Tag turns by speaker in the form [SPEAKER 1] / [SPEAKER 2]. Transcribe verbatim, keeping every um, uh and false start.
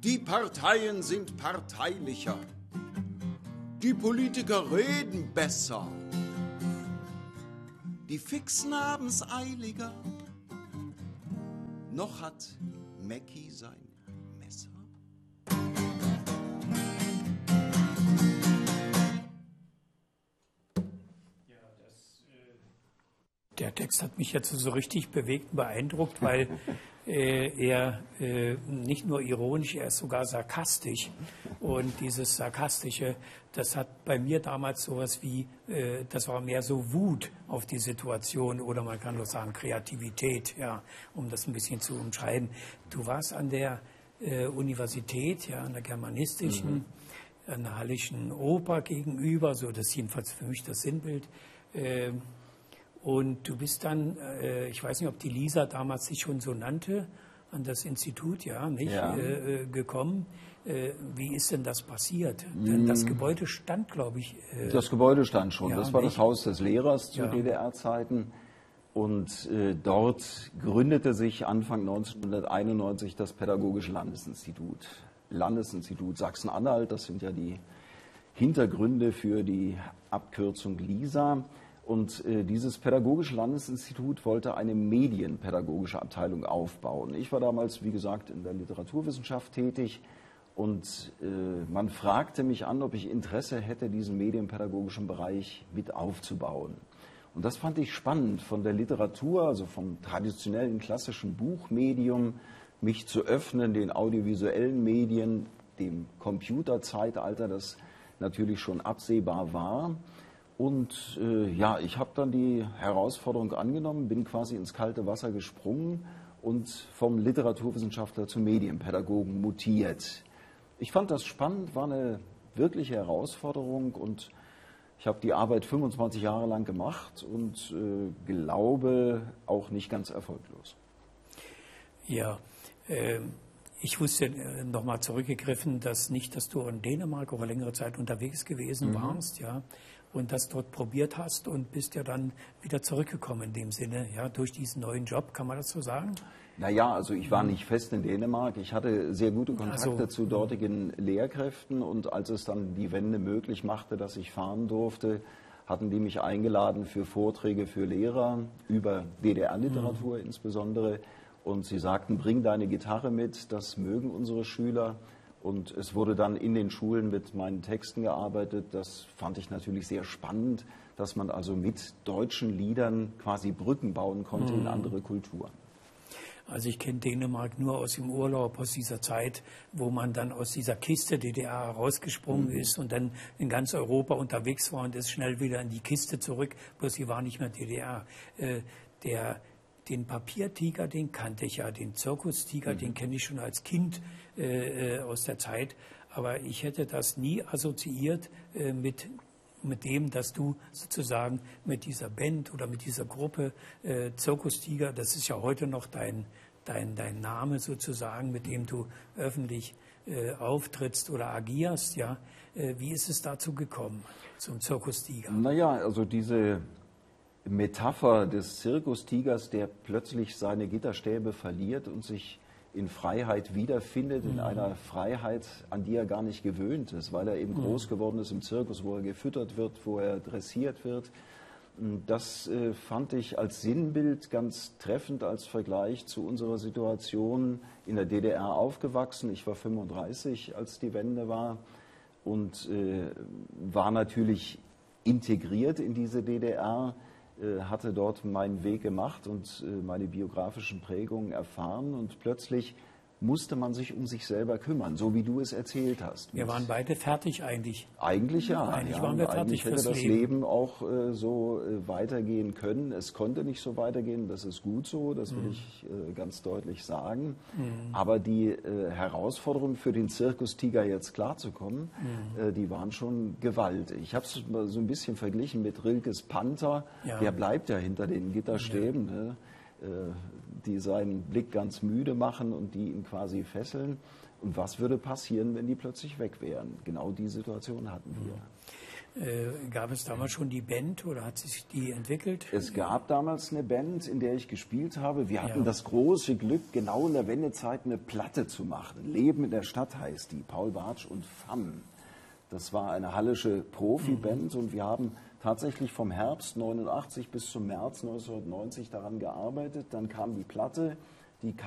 [SPEAKER 1] Die Parteien sind parteilicher. Die Politiker reden besser. Die Fixen haben's eiliger. Noch hat Mackie sein Messer.
[SPEAKER 2] Der Text hat mich jetzt so richtig bewegt und beeindruckt, weil äh, er äh, nicht nur ironisch, er ist sogar sarkastisch. Und dieses Sarkastische, das hat bei mir damals sowas wie, äh, das war mehr so Wut auf die Situation oder man kann nur sagen Kreativität, ja, um das ein bisschen zu umschreiben. Du warst an der äh, Universität, ja, an der germanistischen, mhm. an der Hallischen Oper gegenüber, so das ist jedenfalls für mich das Sinnbild. Äh, Und du bist dann, äh, ich weiß nicht, ob die Lisa damals sich schon so nannte, an das Institut, ja, nicht,
[SPEAKER 3] ja.
[SPEAKER 2] Äh, gekommen. Äh, wie ist denn das passiert? Mm. Denn das Gebäude stand, glaube ich. Äh,
[SPEAKER 3] das Gebäude stand schon. Ja, das war nicht? Das Haus des Lehrers zu
[SPEAKER 2] ja.
[SPEAKER 3] D D R-Zeiten. Und äh, dort gründete sich Anfang neunzehnhunderteinundneunzig das Pädagogische Landesinstitut. Landesinstitut Sachsen-Anhalt, das sind ja die Hintergründe für die Abkürzung LISA. Und äh, dieses Pädagogische Landesinstitut wollte eine medienpädagogische Abteilung aufbauen. Ich war damals, wie gesagt, in der Literaturwissenschaft tätig und äh, man fragte mich an, ob ich Interesse hätte, diesen medienpädagogischen Bereich mit aufzubauen. Und das fand ich spannend, von der Literatur, also vom traditionellen klassischen Buchmedium, mich zu öffnen, den audiovisuellen Medien, dem Computerzeitalter, das natürlich schon absehbar war. Und äh, ja, ich habe dann die Herausforderung angenommen, bin quasi ins kalte Wasser gesprungen und vom Literaturwissenschaftler zum Medienpädagogen mutiert. Ich fand das spannend, war eine wirkliche Herausforderung und ich habe die Arbeit fünfundzwanzig Jahre lang gemacht und äh, glaube auch nicht ganz erfolglos.
[SPEAKER 2] Ja, äh, ich wusste äh, nochmal zurückgegriffen, dass nicht, dass du in Dänemark über längere Zeit unterwegs gewesen mhm. warst, ja. Und das dort probiert hast und bist ja dann wieder zurückgekommen in dem Sinne, ja, durch diesen neuen Job, kann man das so sagen?
[SPEAKER 3] Naja, also ich war nicht fest in Dänemark. Ich hatte sehr gute Kontakte
[SPEAKER 2] also,
[SPEAKER 3] zu dortigen Lehrkräften und als es dann die Wende möglich machte, dass ich fahren durfte, hatten die mich eingeladen für Vorträge für Lehrer über D D R-Literatur mhm. insbesondere. Und sie sagten, bring deine Gitarre mit, das mögen unsere Schüler. Und es wurde dann in den Schulen mit meinen Texten gearbeitet. Das fand ich natürlich sehr spannend, dass man also mit deutschen Liedern quasi Brücken bauen konnte mhm. in andere Kulturen.
[SPEAKER 2] Also ich kenne Dänemark nur aus dem Urlaub, aus dieser Zeit, wo man dann aus dieser Kiste D D R rausgesprungen mhm. ist und dann in ganz Europa unterwegs war und ist schnell wieder in die Kiste zurück, bloß sie war nicht mehr D D R. Äh, der Den Papiertiger, den kannte ich ja, den Zirkustiger, mhm. den kenne ich schon als Kind äh, aus der Zeit. Aber ich hätte das nie assoziiert äh, mit, mit dem, dass du sozusagen mit dieser Band oder mit dieser Gruppe äh, Zirkustiger, das ist ja heute noch dein, dein, dein Name sozusagen, mit dem du öffentlich äh, auftrittst oder agierst. Ja? Äh, wie ist es dazu gekommen, zum Zirkustiger?
[SPEAKER 3] Naja, also diese Metapher des Zirkustigers, der plötzlich seine Gitterstäbe verliert und sich in Freiheit wiederfindet, mhm. in einer Freiheit, an die er gar nicht gewöhnt ist, weil er eben mhm. groß geworden ist im Zirkus, wo er gefüttert wird, wo er dressiert wird. Das äh, fand ich als Sinnbild ganz treffend als Vergleich zu unserer Situation in der D D R aufgewachsen. Ich war fünfunddreißig, als die Wende war und äh, war natürlich integriert in diese D D R, hatte dort meinen Weg gemacht und meine biografischen Prägungen erfahren und plötzlich musste man sich um sich selber kümmern, so wie du es erzählt hast.
[SPEAKER 2] Wir waren beide fertig eigentlich.
[SPEAKER 3] Eigentlich ja.
[SPEAKER 2] Eigentlich
[SPEAKER 3] ja.
[SPEAKER 2] waren wir fertig
[SPEAKER 3] eigentlich hätte
[SPEAKER 2] fürs
[SPEAKER 3] das
[SPEAKER 2] Leben.
[SPEAKER 3] Leben auch äh, so äh, weitergehen können. Es konnte nicht so weitergehen, das ist gut so, das will mhm. ich äh, ganz deutlich sagen. Mhm. Aber die äh, Herausforderungen für den Zirkustiger jetzt klarzukommen, mhm. äh, die waren schon gewaltig. Ich habe es so ein bisschen verglichen mit Rilkes Panther, ja. der bleibt ja hinter den Gitterstäben, ja. ne? die seinen Blick ganz müde machen und die ihn quasi fesseln. Und was würde passieren, wenn die plötzlich weg wären? Genau die Situation hatten wir.
[SPEAKER 2] Äh, gab es damals schon die Band oder hat sich die entwickelt?
[SPEAKER 3] Es gab damals eine Band, in der ich gespielt habe. Wir hatten
[SPEAKER 2] Ja.
[SPEAKER 3] das große Glück, genau in der Wendezeit eine Platte zu machen. Leben in der Stadt heißt die, Paul Bartsch und Famm. Das war eine hallische Profiband, mhm. und wir haben tatsächlich vom Herbst neunundachtzig bis zum März neunzehnhundertneunzig daran gearbeitet. Dann kam die Platte, die